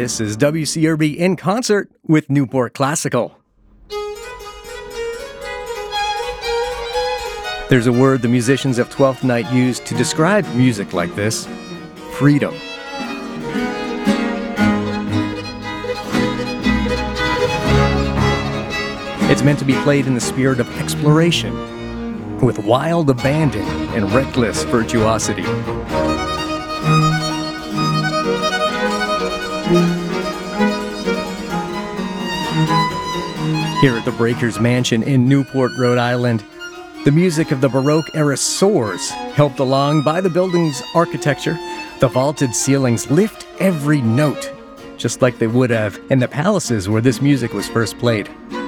This is WCRB in concert with Newport Classical. There's a word the musicians of 12th Night use to describe music like this: freedom. It's meant to be played in the spirit of exploration, with wild abandon and reckless virtuosity. Here at the Breakers Mansion in Newport, Rhode Island, the music of the Baroque era soars, helped along by the building's architecture. The vaulted ceilings lift every note, just like they would have in the palaces where this music was first played.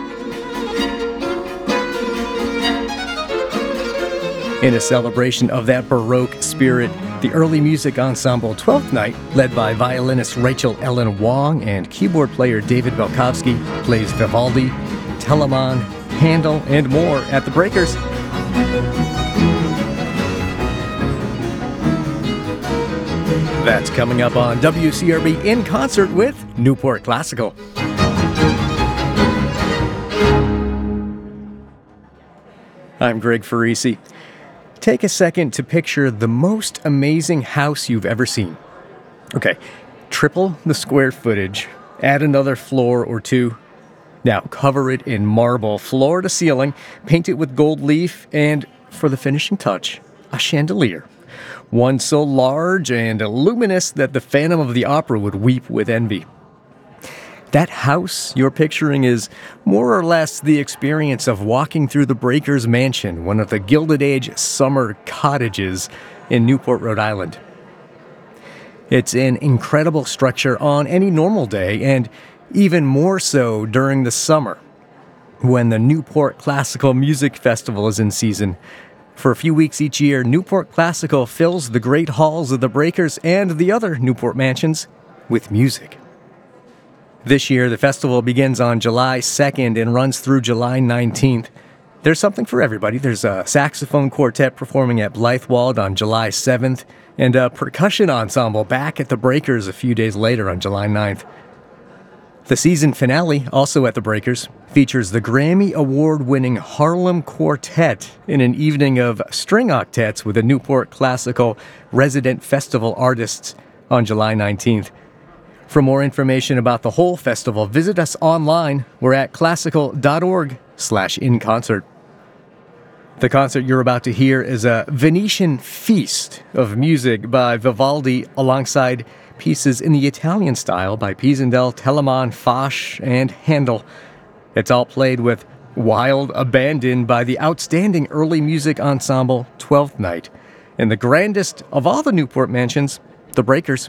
In a celebration of that Baroque spirit, the early music ensemble 12th Night, led by violinist Rachel Ellen Wong and keyboard player David Belkovsky, plays Vivaldi, Telemann, Handel, and more at the Breakers. That's coming up on WCRB in concert with Newport Classical. I'm Greg Farisi. Take a second to picture the most amazing house you've ever seen. Okay, triple the square footage, add another floor or two. Now cover it in marble, floor to ceiling, paint it with gold leaf, and for the finishing touch, a chandelier. One so large and luminous that the Phantom of the Opera would weep with envy. That house you're picturing is more or less the experience of walking through the Breakers Mansion, one of the Gilded Age summer cottages in Newport, Rhode Island. It's an incredible structure on any normal day, and even more so during the summer, when the Newport Classical Music Festival is in season. For a few weeks each year, Newport Classical fills the great halls of the Breakers and the other Newport mansions with music. This year, the festival begins on July 2nd and runs through July 19th. There's something for everybody. There's a saxophone quartet performing at Blythewald on July 7th, and a percussion ensemble back at the Breakers a few days later on July 9th. The season finale, also at the Breakers, features the Grammy Award-winning Harlem Quartet in an evening of string octets with the Newport Classical resident festival artists on July 19th. For more information about the whole festival, visit us online. We're at classical.org/inconcert. The concert you're about to hear is a Venetian feast of music by Vivaldi alongside pieces in the Italian style by Pisendel, Telemann, Foch, and Handel. It's all played with wild abandon by the outstanding early music ensemble 12th Night, and the grandest of all the Newport mansions, the Breakers.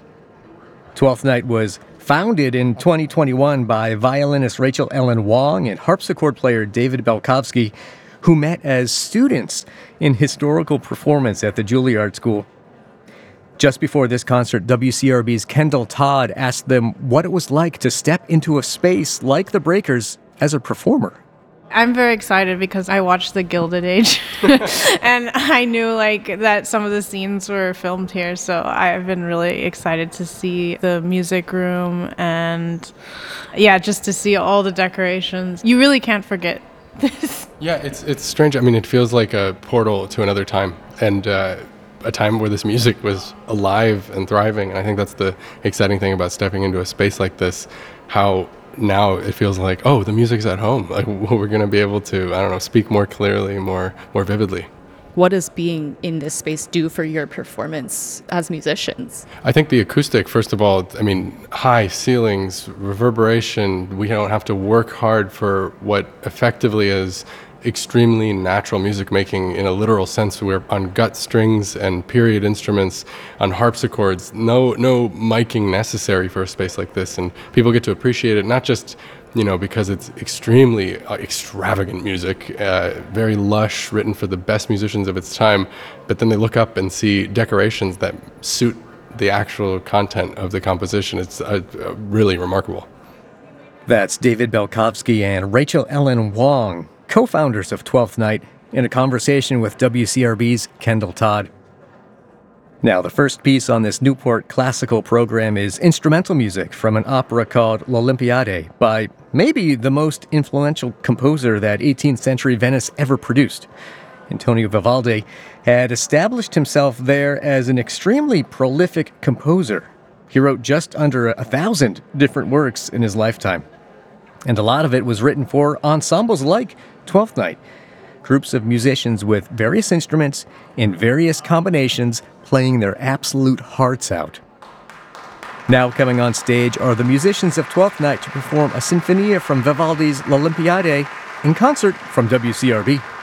12th Night was founded in 2021 by violinist Rachel Ellen Wong and harpsichord player David Belkovsky, who met as students in historical performance at the Juilliard School. Just before this concert, WCRB's Kendall Todd asked them what it was like to step into a space like the Breakers as a performer. I'm very excited because I watched The Gilded Age and I knew that some of the scenes were filmed here, so I've been really excited to see the music room and just to see all the decorations. You really can't forget this. Yeah, it's strange. I mean, it feels like a portal to another time and a time where this music was alive and thriving, and I think that's the exciting thing about stepping into a space like this, how now it feels like, oh, the music's at home. Like we're going to be able to, speak more clearly, more vividly. What does being in this space do for your performance as musicians? I think the acoustic, first of all, high ceilings, reverberation. We don't have to work hard for what effectively is extremely natural music making in a literal sense. We're on gut strings and period instruments, on harpsichords. No miking necessary for a space like this, and people get to appreciate it not just because it's extremely extravagant music, very lush, written for the best musicians of its time, but then they look up and see decorations that suit the actual content of the composition. It's really remarkable. That's David Belkovsky and Rachel Ellen Wong, co-founders of 12th Night, in a conversation with WCRB's Kendall Todd. Now, the first piece on this Newport classical program is instrumental music from an opera called L'Olympiade by maybe the most influential composer that 18th century Venice ever produced. Antonio Vivaldi had established himself there as an extremely prolific composer. He wrote just under 1,000 different works in his lifetime. And a lot of it was written for ensembles like Twelfth Night, groups of musicians with various instruments in various combinations playing their absolute hearts out. Now coming on stage are the musicians of Twelfth Night to perform a sinfonia from Vivaldi's L'Olympiade in concert from WCRB.